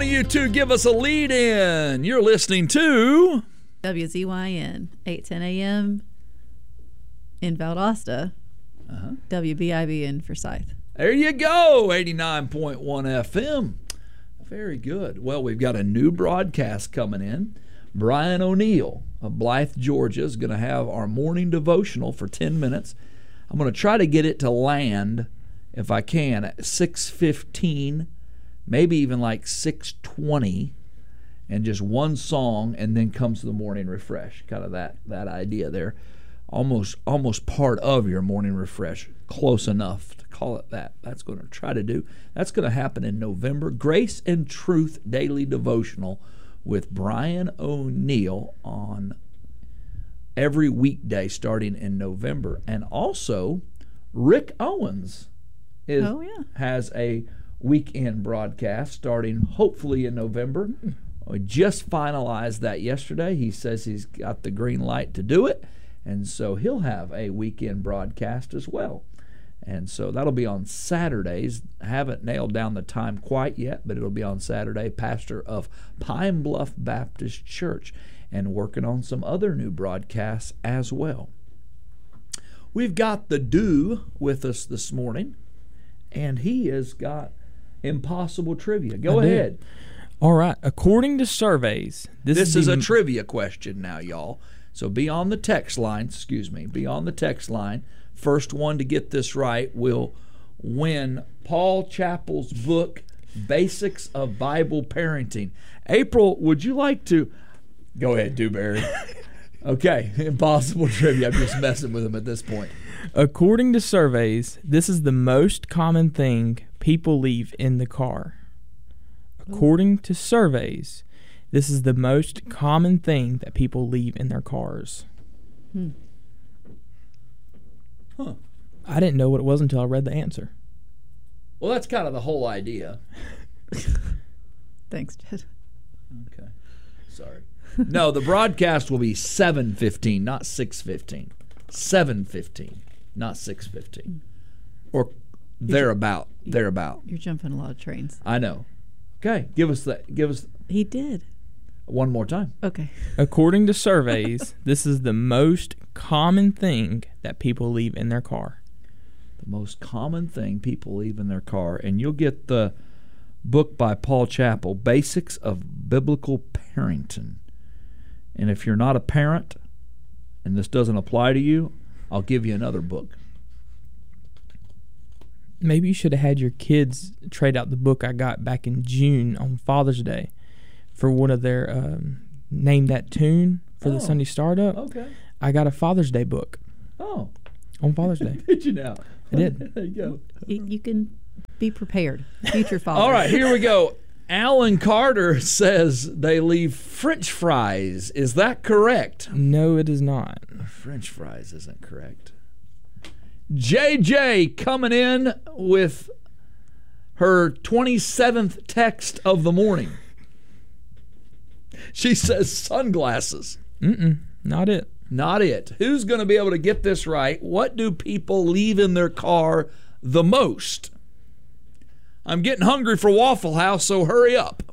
one of you two give us a lead in. You're listening to WZYN, 8:10 a.m. in Valdosta. WBIB in Forsyth. There you go, 89.1 FM. Very good. Well, we've got a new broadcast coming in. Brian O'Neill of Blythe, Georgia is going to have our morning devotional for 10 minutes. I'm going to try to get it to land, if I can, at 6:15, maybe even like 6:20, and just one song, and then comes the morning refresh. Kind of that idea there. Almost part of your morning refresh. Close enough to call it that. That's going to try to do. That's going to happen in November. Grace and Truth Daily Devotional with Brian O'Neill on every weekday starting in November. And also, Rick Owens has a weekend broadcast starting hopefully in November. We just finalized that yesterday. He says he's got the green light to do it. And so he'll have a weekend broadcast as well. And so that'll be on Saturdays. I haven't nailed down the time quite yet, but it'll be on Saturday. Pastor of Pine Bluff Baptist Church, and working on some other new broadcasts as well. We've got the Dew with us this morning, and he has got impossible trivia. Go ahead. All right. According to surveys, this is a trivia question now, y'all. So be on the text line. Be on the text line. First one to get this right will win Paul Chappell's book, Basics of Bible Parenting. April, would you like to... Go ahead, Dewberry. Okay, impossible trivia. I'm just messing with him at this point. According to surveys, this is the most common thing people leave in the car. According to surveys, this is the most common thing that people leave in their cars. Huh. I didn't know what it was until I read the answer. Well, that's kind of the whole idea. Thanks, Jed. Okay. Sorry. No, the broadcast will be 7:15, not 6:15. 7:15, not 6:15. Or thereabout. You're jumping a lot of trains. I know. Okay, give us. He did. One more time. Okay. According to surveys, this is the most common thing that people leave in their car. The most common thing people leave in their car. And you'll get the book by Paul Chappell, Basics of Biblical Parenting. And if you're not a parent and this doesn't apply to you, I'll give you another book. Maybe you should have had your kids trade out the book I got back in June on Father's Day for one of their Name That Tune for the Sunday Startup. Okay. I got a Father's Day book. Oh. On Father's Day. Did you now? I did. There you go. You can be prepared. Future father. All right, here we go. Alan Carter says they leave French fries. Is that correct? No, it is not. French fries isn't correct. JJ coming in with her 27th text of the morning. She says sunglasses. Not it. Not it. Who's going to be able to get this right? What do people leave in their car the most? I'm getting hungry for Waffle House, so hurry up.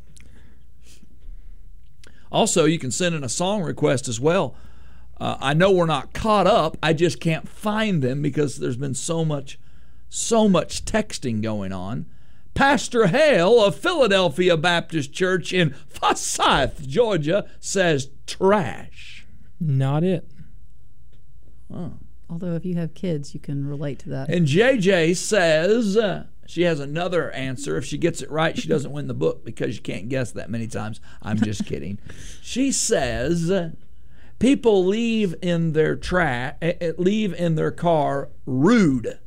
Also, you can send in a song request as well. I know we're not caught up. I just can't find them because there's been so much texting going on. Pastor Hale of Philadelphia Baptist Church in Forsyth, Georgia, says trash. Not it. Oh. Although if you have kids, you can relate to that. And JJ says she has another answer. If she gets it right, she doesn't win the book because you can't guess that many times. I'm just kidding. She says people leave in their car rude.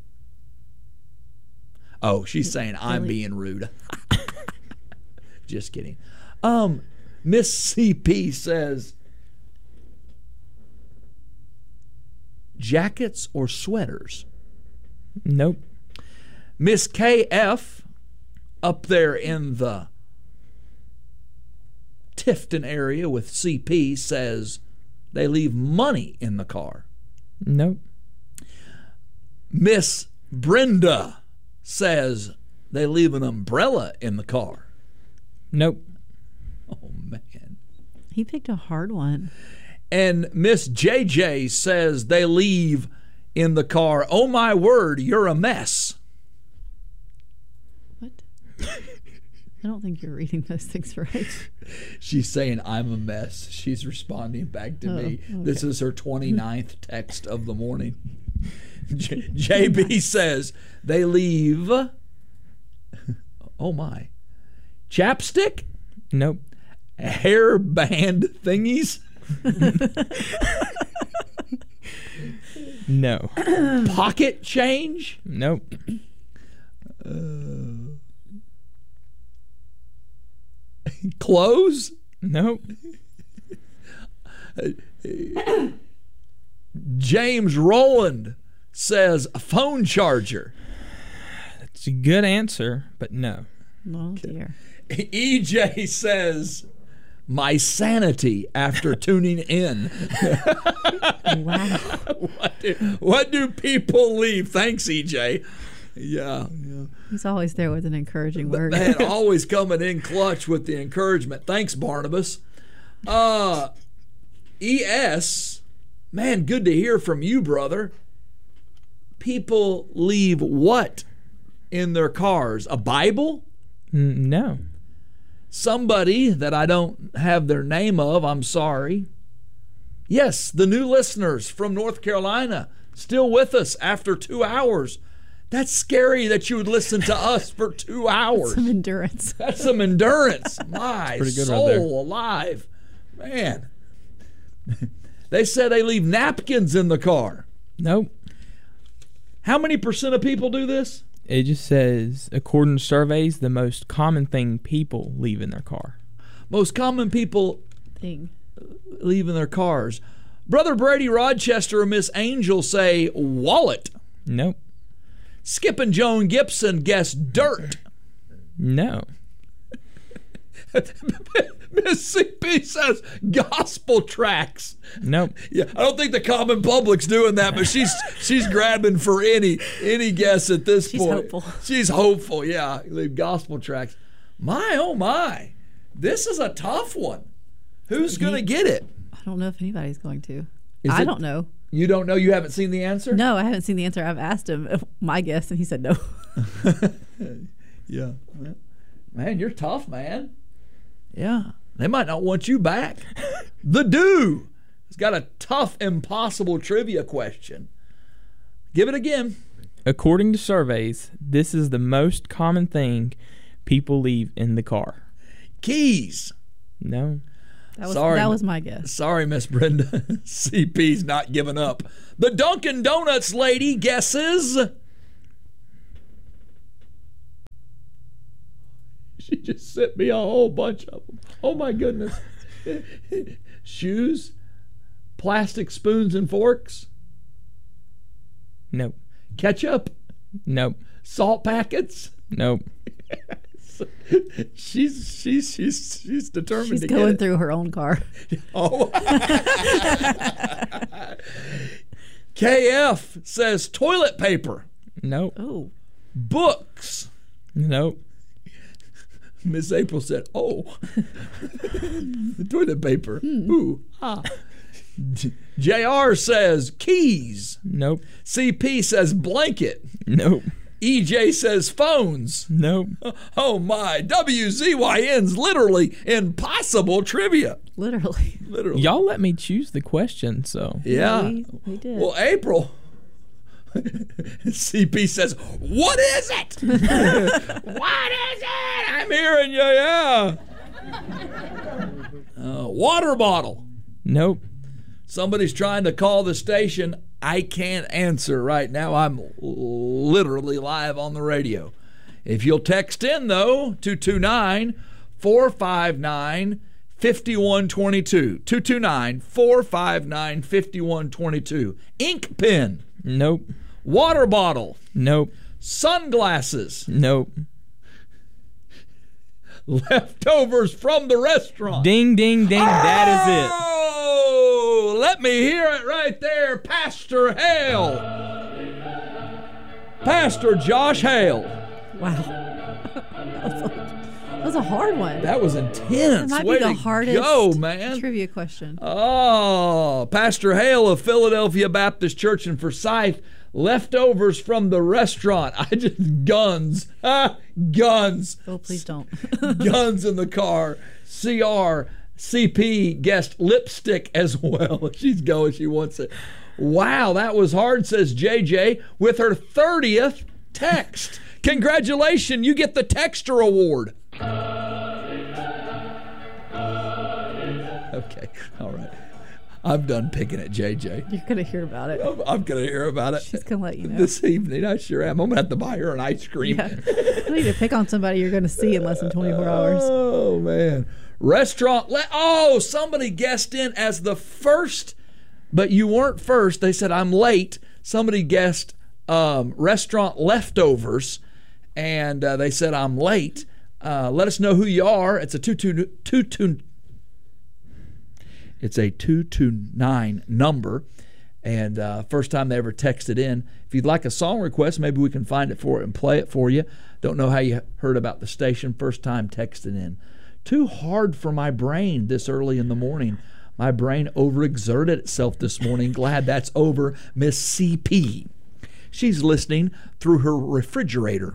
Oh, she's saying I'm being rude. Just kidding. Miss CP says jackets or sweaters? Nope. Miss KF up there in the Tifton area with CP says they leave money in the car. Nope. Miss Brenda says they leave an umbrella in the car. Nope. Man. He picked a hard one. And Miss JJ says they leave in the car. Oh, my word, you're a mess. What? I don't think you're reading those things right. She's saying, I'm a mess. She's responding back to me. Okay. This is her 29th text of the morning. JB says they leave. Oh, my. Chapstick? Nope. Hair band thingies? No. Pocket change? Nope. Clothes? Nope. James Rowland says a phone charger. It's a good answer, but no. Oh, dear. EJ says my sanity after tuning in. Wow. What do people leave? Thanks, EJ. Yeah. He's always there with an encouraging word. Man, always coming in clutch with the encouragement. Thanks, Barnabas. ES, man, good to hear from you, brother. People leave what in their cars? A Bible? No. Somebody that I don't have their name of, I'm sorry. Yes, the new listeners from North Carolina, still with us after 2 hours. That's scary that you would listen to us for 2 hours. Some endurance. That's some endurance. My pretty good soul right there. alive. Man. They said they leave napkins in the car. Nope. How many percent of people do this? It just says, according to surveys, the most common thing people leave in their car. Most common people Thing. leave in their cars. Brother Brady Rochester and Miss Angel say wallet. Nope. Skip and Joan Gibson guess dirt. No. Miss CP says gospel tracks. Nope. Yeah, I don't think the common public's doing that, but she's grabbing for any guess at this She's point. hopeful. She's hopeful. Yeah, leave gospel tracks. My oh my, this is a tough one. Who's going to get it? I don't know if anybody's going to. Is I it- don't know. You don't know? You haven't seen the answer? No, I haven't seen the answer. I've asked him my guess, and he said no. Yeah. Man, you're tough, man. Yeah. They might not want you back. The Dew has got a tough, impossible trivia question. Give it again. According to surveys, this is the most common thing people leave in the car. Keys. No. That was my guess. Sorry, Miss Brenda. CP's not giving up. The Dunkin' Donuts lady guesses. She just sent me a whole bunch of them. Oh, my goodness. Shoes, plastic spoons and forks, Nope. ketchup, Nope. salt packets. Nope. She's determined She's to going get it. through her own car. Oh. KF says toilet paper, Nope. Oh, books. Nope. Miss April said, "Oh, the toilet paper." Ooh, ah. JR says keys. Nope. CP says blanket. Nope. EJ says phones. Nope. Oh my! WZYN's literally impossible trivia. literally. Literally. Y'all let me choose the question, so. Yeah. We did. Well, April. CP says, "What is it? What is it? I'm hearing you, yeah." Water bottle. Nope. Somebody's trying to call the station. I can't answer right now. I'm literally live on the radio. If you'll text in, though, 229-459-5122. 229-459-5122. Ink pen. Nope. Water bottle. Nope. Sunglasses. Nope. Leftovers from the restaurant. Ding, ding, ding. That is it. Oh, let me hear it right there, Pastor Hale. Pastor Josh Hale. Wow. That was a hard one. That was intense. That might Way be the to hardest go, man. trivia question. Oh, Pastor Hale of Philadelphia Baptist Church in Forsyth. Leftovers from the restaurant. Guns. Guns. Oh, please don't. Guns in the car. CP guessed lipstick as well. She's going. She wants it. Wow, that was hard, says JJ, with her 30th text. Congratulations, you get the Texter Award. Okay, all right. I'm done picking at JJ. You're going to hear about it. I'm going to hear about it. She's going to let you know. This evening, I sure am. I'm going to have to buy her an ice cream. Yeah. You need to pick on somebody you're going to see in less than 24 hours. Oh, man. Somebody guessed in as the first, but you weren't first. They said, I'm late. Somebody guessed restaurant leftovers, and they said, I'm late. Let us know who you are. It's a 229 number, and first time they ever texted in. If you'd like a song request, maybe we can find it for it and play it for you. Don't know how you heard about the station. First time texting in. Too hard for my brain this early in the morning. My brain overexerted itself this morning. Glad that's over. Miss CP. She's listening through her refrigerator.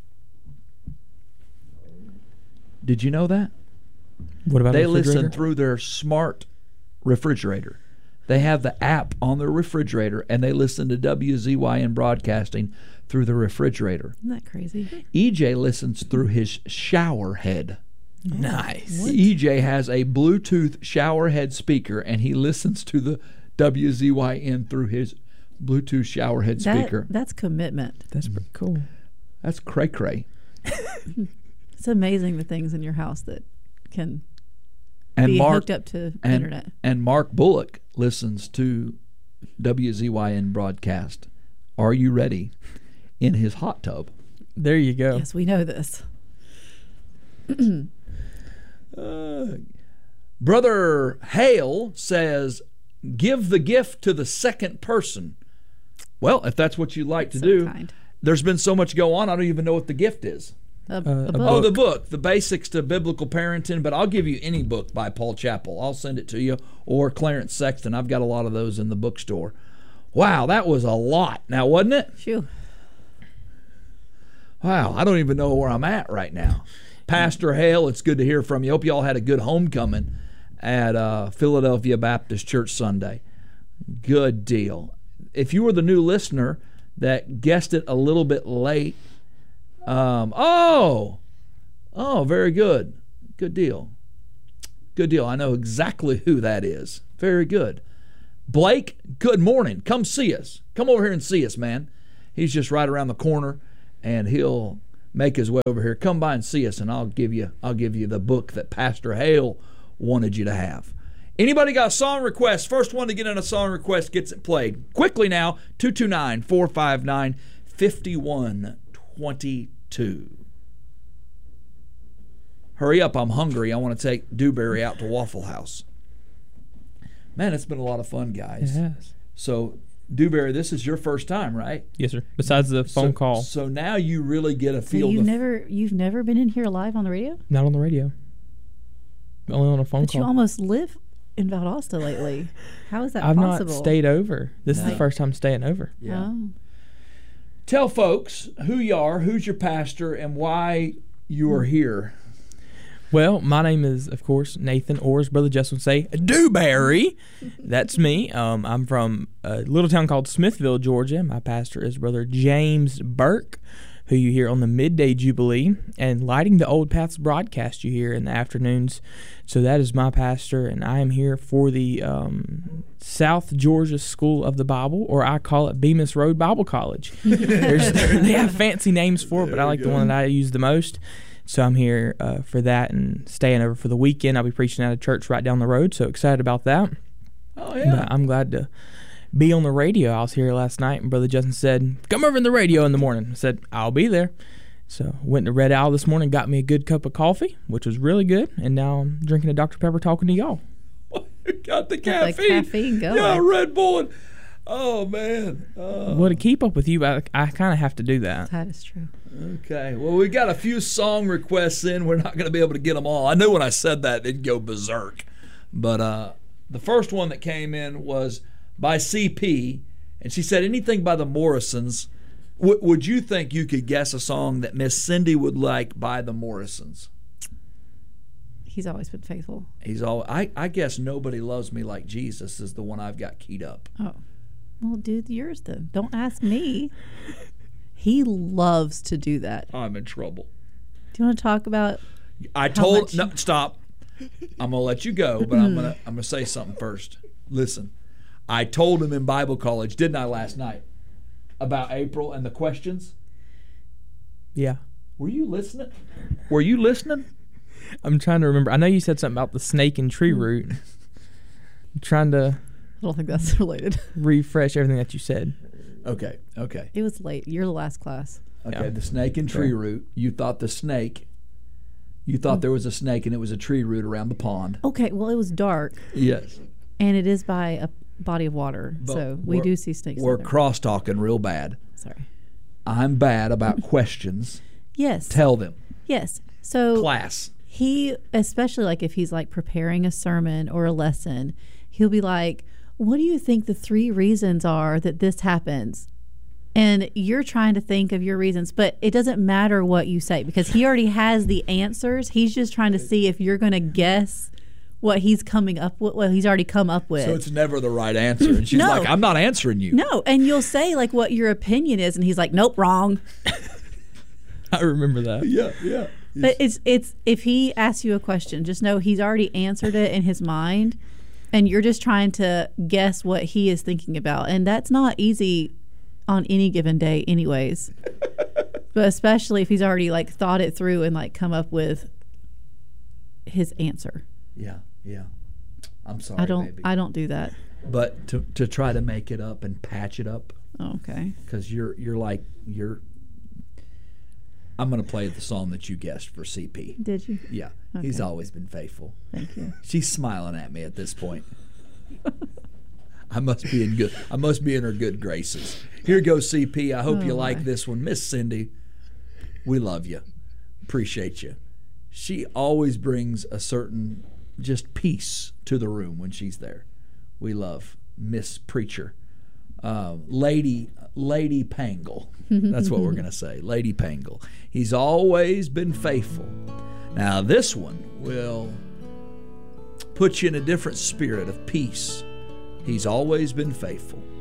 Did you know that? What about they a refrigerator? listen through their smart refrigerator. They have the app on their refrigerator, and they listen to WZYN broadcasting through the refrigerator. Isn't that crazy? EJ listens through his shower head. Nice. What? EJ has a Bluetooth shower head speaker, and he listens to the WZYN through his Bluetooth shower head speaker. That's commitment. That's pretty cool. That's cray-cray. It's amazing the things in your house that can And be Mark, hooked up to internet. And Mark Bullock listens to WZYN broadcast. Are you ready? In his hot tub. There you go. Yes, we know this. Brother Hale says, give the gift to the second person. Well, if that's what you like to do. Kind. There's been so much go on, I don't even know what the gift is. A book. Oh, the book, The Basics to Biblical Parenting, but I'll give you any book by Paul Chappell. I'll send it to you, or Clarence Sexton. I've got a lot of those in the bookstore. Wow, that was a lot now, wasn't it? Phew. Wow, I don't even know where I'm at right now. Pastor Hale, it's good to hear from you. Hope you all had a good homecoming at Philadelphia Baptist Church Sunday. Good deal. If you were the new listener that guessed it a little bit late, very good. Good deal. Good deal. I know exactly who that is. Very good. Blake, good morning. Come see us. Come over here and see us, man. He's just right around the corner, and he'll make his way over here. Come by and see us, and I'll give you the book that Pastor Hale wanted you to have. Anybody got a song request? First one to get in a song request gets it played. Quickly now, 229-459-5122. Hurry up, I'm hungry. I want to take Dewberry out to Waffle House. Man, it's been a lot of fun, guys. It has. So, Dewberry, this is your first time, right? Yes, sir. Besides the phone call. So now you really get a So feel. you've never been in here live on the radio? Not on the radio. Only on a phone But call. you almost live in Valdosta lately. How is that I've possible? not stayed over. This is No. the first time staying over. Yeah. Oh. Tell folks who you are, who's your pastor, and why you are here. Well, my name is, of course, Nathan, or as Brother Justin would say, Dewberry. That's me. I'm from a little town called Smithville, Georgia. My pastor is Brother James Burke, who you hear on the Midday Jubilee, and Lighting the Old Paths broadcast you hear in the afternoons. So that is my pastor, and I am here for the South Georgia School of the Bible, or I call it Bemis Road Bible College. They have fancy names for it, but I like the one that I use the most. So I'm here for that and staying over for the weekend. I'll be preaching at a church right down the road, so excited about that. Oh, yeah. But I'm glad to be on the radio. I was here last night, and Brother Justin said, come over in the radio in the morning. I said, I'll be there. So went to Red Owl this morning, got me a good cup of coffee, which was really good, and now I'm drinking a Dr. Pepper talking to y'all. Got the Got the caffeine. caffeine going. Yeah, Red Bull. Oh, man. Well, to keep up with you, I kind of have to do that. That is true. Okay. Well, we got a few song requests in. We're not going to be able to get them all. I knew when I said that they'd go berserk. But the first one that came in was by CP, and she said, anything by the Morrisons. Would you think you could guess a song that Miss Cindy would like by the Morrisons? He's always been faithful. I guess Nobody Loves Me Like Jesus is the one I've got keyed up. Oh. Well, do yours then. Don't ask me. He loves to do that. I'm in trouble. Do you want to talk about no, stop. I'm gonna let you go, but I'm gonna say something first. Listen, I told him in Bible college, didn't I, last night, about April and the questions? Yeah. Were you listening? Were you listening? I'm trying to remember. I know you said something about the snake and tree root. I'm trying to I don't think that's related. refresh everything that you said. Okay. It was late. You're the last class. Okay, Yeah. the snake and tree root. You thought there was a snake and it was a tree root around the pond. Okay, well, it was dark, Yes. and it is by a body of water, But so we do see snakes. We're in there. cross talking real bad. Sorry. I'm bad about questions. Yes. Tell them. Yes. So Class. he, especially like if he's like preparing a sermon or a lesson, he'll be like, what do you think the 3 reasons are that this happens? And you're trying to think of your reasons, but it doesn't matter what you say because he already has the answers. He's just trying to see if you're going to guess what he's coming up with, what he's already come up with. So it's never the right answer. And she's No. like, I'm not answering you. No, and you'll say like what your opinion is, and he's like, nope, wrong. I remember that. Yeah. But it's if he asks you a question, just know he's already answered it in his mind, and you're just trying to guess what he is thinking about, and that's not easy on any given day, anyways. But especially if he's already like thought it through and like come up with his answer. Yeah. I'm sorry, baby. I don't do that. But to try to make it up and patch it up, Oh, okay. because you're I'm going to play the song that you guessed for CP. Did you? Yeah. He's Okay. always been faithful. Thank you. She's smiling at me at this point. I must be in her good graces. Here goes CP. I hope you like this one. Miss Cindy, we love you. Appreciate you. She always brings a certain just peace to the room when she's there. We love Miss Preacher. Lady Pangle. That's what we're going to say. Lady Pangle. He's always been faithful. Now this one will put you in a different spirit of peace. He's always been faithful.